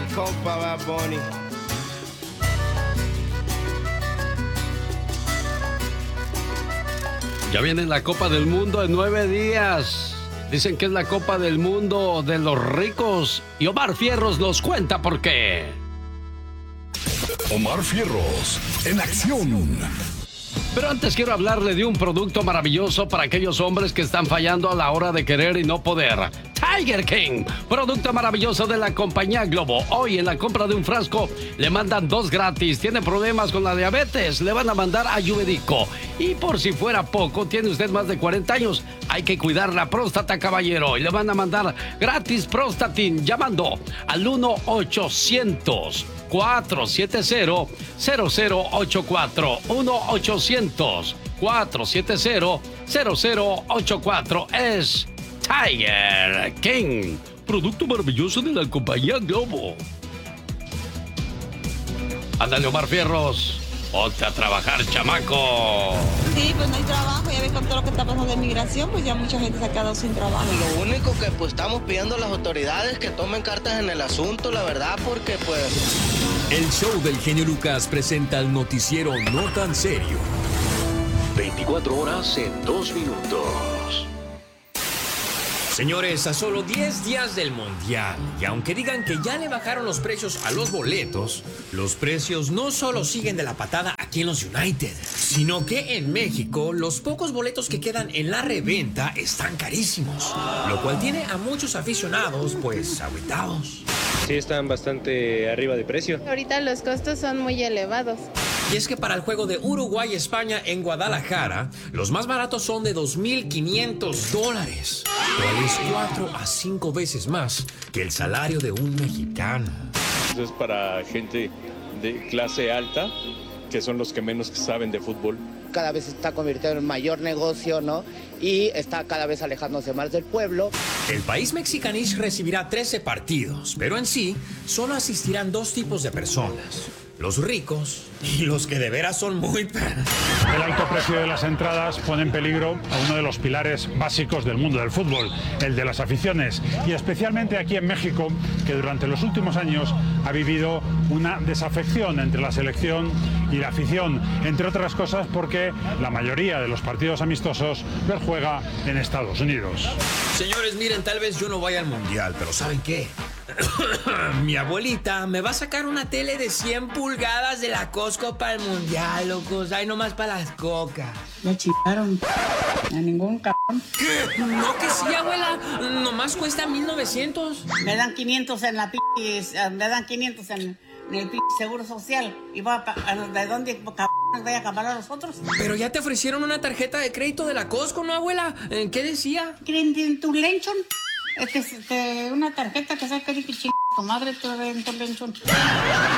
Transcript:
compa Bad Bunny. Ya viene la Copa del Mundo en 9 días. Dicen que es la Copa del Mundo de los ricos. Y Omar Fierros nos cuenta por qué. Omar Fierros, en acción. Pero antes quiero hablarle de un producto maravilloso para aquellos hombres que están fallando a la hora de querer y no poder. Tiger King, producto maravilloso de la compañía Globo. Hoy en la compra de un frasco le mandan 2 gratis. ¿Tiene problemas con la diabetes? Le van a mandar Ayurvédico. Y por si fuera poco, tiene usted más de 40 años. Hay que cuidar la próstata, caballero. Y le van a mandar gratis Prostatin llamando al 1-800-470-0084. 1-800-470-0084. Es Tiger King, producto maravilloso de la compañía Globo. Ándale, Omar Fierros, ponte a trabajar, chamaco. Sí, pues no hay trabajo, ya ves con todo lo que está pasando de migración, pues ya mucha gente se ha quedado sin trabajo. Lo único que pues estamos pidiendo a las autoridades que tomen cartas en el asunto, la verdad, porque pues... El show del genio Lucas presenta el noticiero No Tan Serio. 24 horas en 2 minutos. Señores, a solo 10 días del Mundial, y aunque digan que ya le bajaron los precios a los boletos, los precios no solo siguen de la patada aquí en los United, sino que en México los pocos boletos que quedan en la reventa están carísimos, lo cual tiene a muchos aficionados pues agüitados. Sí, están bastante arriba de precio. Ahorita los costos son muy elevados. Y es que para el juego de Uruguay-España en Guadalajara, los más baratos son de $2,500, cual es 4 a 5 veces más que el salario de un mexicano. Eso es para gente de clase alta, que son los que menos saben de fútbol. Cada vez se está convirtiendo en mayor negocio, ¿no? Y está cada vez alejándose más del pueblo. El país mexicanís recibirá 13 partidos, pero en sí solo asistirán 2 tipos de personas: los ricos y los que de veras son muy... El alto precio de las entradas pone en peligro a uno de los pilares básicos del mundo del fútbol, el de las aficiones, y especialmente aquí en México, que durante los últimos años ha vivido una desafección entre la selección y la afición, entre otras cosas porque la mayoría de los partidos amistosos los juega en Estados Unidos. Señores, miren, tal vez yo no vaya al Mundial, pero ¿saben qué? Mi abuelita me va a sacar una tele de 100 pulgadas de la Costco para el Mundial, locos. Ay, nomás para las cocas. Me chingaron. A ningún cabrón. ¿Qué? No que sí, abuela. Nomás cuesta 1,900. Me dan 500 en la me dan 500 en el seguro social. ¿Y de dónde cabrón voy a acabar a los otros? Pero ya te ofrecieron una tarjeta de crédito de la Costco, ¿no, abuela? ¿Qué decía? ¿Quieren tu lenchon? Una tarjeta que saca que tu madre te en tu lenchon.